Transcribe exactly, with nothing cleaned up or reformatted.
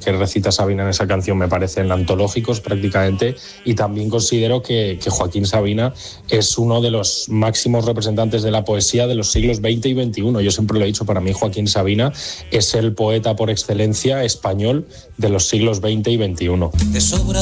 que recita Sabina en esa canción me parecen antológicos prácticamente, y también considero que, que Joaquín Sabina es uno de los máximos representantes de la poesía de los siglos veinte y veintiuno. Yo siempre lo he dicho, para mí Joaquín Sabina es el poeta por excelencia español de los siglos veinte y veintiuno. De sobra